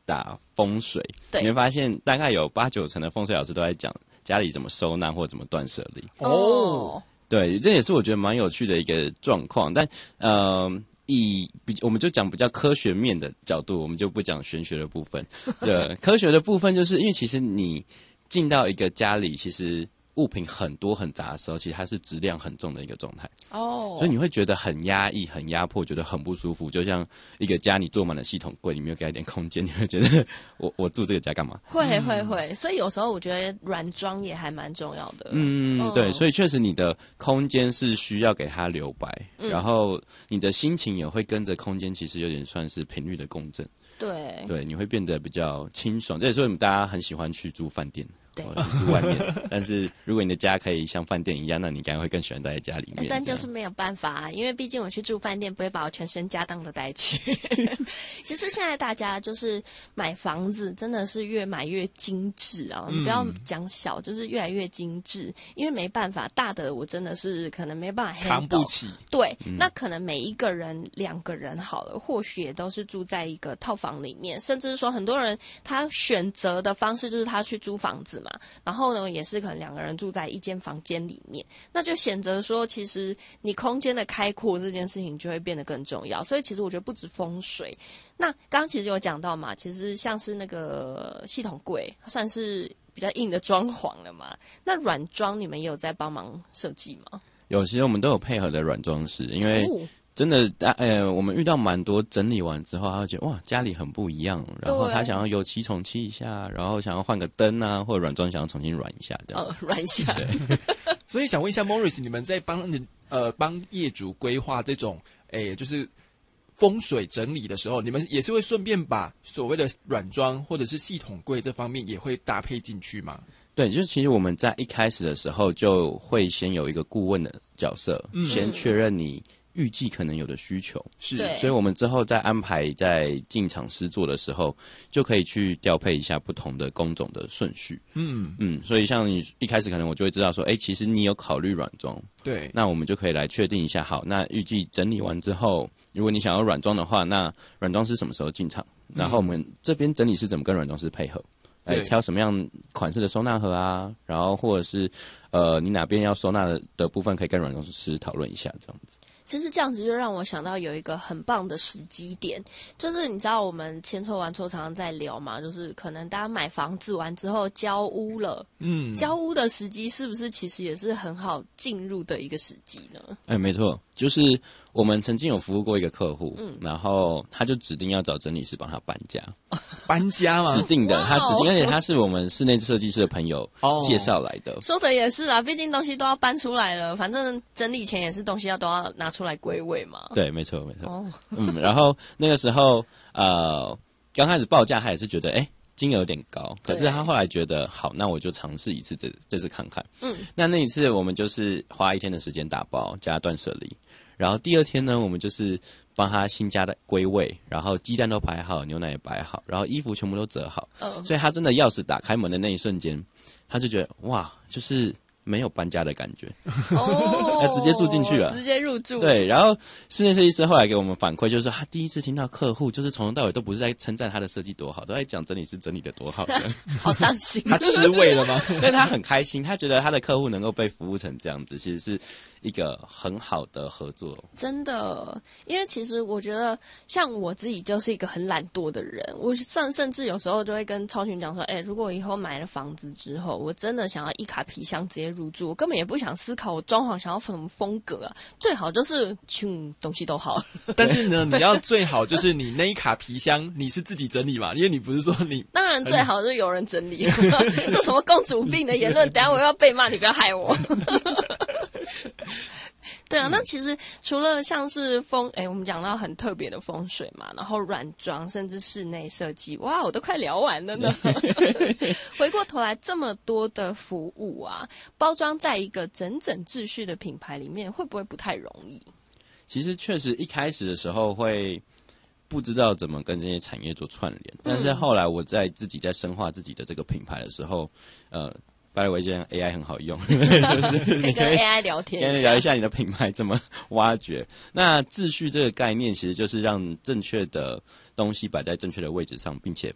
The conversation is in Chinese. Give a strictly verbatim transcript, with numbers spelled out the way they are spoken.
打风水， 对， 你会发现大概有八九成的风水老师都在讲家里怎么收纳或怎么断舍离。 哦， 对，这也是我觉得蛮有趣的一个状况。但呃，以比我们就讲比较科学面的角度，我们就不讲玄学的部分。对，科学的部分就是因为其实你进到一个家里，其实物品很多很杂的时候，其实它是质量很重的一个状态。 哦， 所以你会觉得很压抑、很压迫，觉得很不舒服。就像一个家你坐满了系统柜，你没有给它一点空间，你会觉得我我住这个家干嘛？ 会会会，所以有时候我觉得软装也还蛮重要的。 嗯， 哦、 对，所以确实你的空间是需要给它留白， 嗯、 然后你的心情也会跟着空间，其实有点算是频率的共振。 对对，你会变得比较清爽。这也是为什么大家很喜欢去住饭店。 对， 住外面。但是如果你的家可以像饭店一样，那你当然会更喜欢待在家里面。 但就是没有办法啊，因为毕竟我去住饭店，不会把我全身家当都带去。其实现在大家就是买房子，真的是越买越精致啊！你不要讲小，就是越来越精致。因为没办法，大的我真的是可能没办法 handle， 扛不起。 对、嗯，那可能每一个人、两个人好了，或许也都是住在一个套房里面，甚至是说很多人他选择的方式就是他去租房子嘛。然后呢，也是可能两个人住在一间房间里面，那就显得说，其实你空间的开阔这件事情就会变得更重要。所以其实我觉得不止风水，那刚刚其实有讲到嘛，其实像是那个系统柜，算是比较硬的装潢了嘛。那软装你们也有在帮忙设计吗？ 有，其实我们都有配合的软装师，因为、哦。真的，呃，我们遇到蛮多整理完之后，他会觉得哇，家里很不一样，然后他想要油漆重漆一下，然后想要换个灯啊，或者软装想要重新软一下，这样。 哦，软一下。 所以想问一下 Morris， 你们在帮人呃帮业主规划这种，诶，就是风水整理的时候，你们也是会顺便把所谓的软装或者是系统柜这方面也会搭配进去吗？ 对，就是其实我们在一开始的时候就会先有一个顾问的角色，嗯、先确认你预计可能有的需求， 是， 所以我们之后在安排在进场施作的时候，就可以去调配一下不同的工种的顺序。嗯嗯，所以像你一开始可能我就会知道说，哎，其实你有考虑软装， 对， 那我们就可以来确定一下，好，那预计整理完之后，如果你想要软装的话，那软装师什么时候进场？然后我们这边整理师怎么跟软装师配合？来挑什么样款式的收纳盒啊，然后或者是呃，你哪边要收纳 的, 的部分，可以跟软装师讨论一下，这样子。 其实这样子就让我想到有一个很棒的时机点，就是你知道我们千错万错常常在聊嘛，就是可能大家买房子完之后交屋了，嗯，交屋的时机是不是其实也是很好进入的一个时机呢？ 哎，没错，就是我们曾经有服务过一个客户，嗯，然后他就指定要找整理师帮他搬家， 搬家吗？ 指定的，他指定，而且他是我们室内设计师的朋友介绍来的。 哦、说的也是啊，毕竟东西都要搬出来了，反正整理前也是东西要都要拿出来归位嘛。 对，没错没错。哦、嗯，然后那个时候呃，刚开始报价他也是觉得哎。金额有点高，可是他后来觉得好，那我就尝试一次这这次看看。嗯，那那一次我们就是花一天的时间打包加断舍离，然后第二天呢，我们就是帮他新家的归位，然后鸡蛋都摆好，牛奶也摆好，然后衣服全部都折好。嗯，所以他真的钥匙打开门的那一瞬间，他就觉得哇，就是没有搬家的感觉，哦，他直接住进去了， 直接入住。 对，然后室内设计师后来给我们反馈，就是说他第一次听到客户就是从头到尾都不是在称赞他的设计多好，都在讲整理师整理的多好的， 好伤心。 他吃味了吗？ 但他很开心，他觉得他的客户能够被服务成这样子，其实是一个很好的合作。 真的，因为其实我觉得，像我自己就是一个很懒惰的人，我甚甚至有时候就会跟超群讲说，哎、欸，如果以后买了房子之后，我真的想要一卡皮箱直接入住，我根本也不想思考我装潢想要什么风格啊，最好就是穷东西都好。 但是呢，你要最好就是你那一卡皮箱你是自己整理嘛，因为你不是说你当然最好是有人整理。这什么公主病的言论，等一下我要被骂，你不要害我。对啊，那其实除了像是风，哎，我们讲到很特别的风水嘛，然后软装，甚至室内设计，哇，我都快聊完了呢。回过头来，这么多的服务啊，包装在一个整整秩序的品牌里面，会不会不太容易？ 其实确实一开始的时候会不知道怎么跟这些产业做串联，但是后来我在自己在深化自己的这个品牌的时候，呃。by the way， 现在 A I 很好用，就是可以跟 A I 聊天， 跟聊一下你的品牌怎么挖掘。那秩序这个概念，其实就是让正确的东西摆在正确的位置上，并且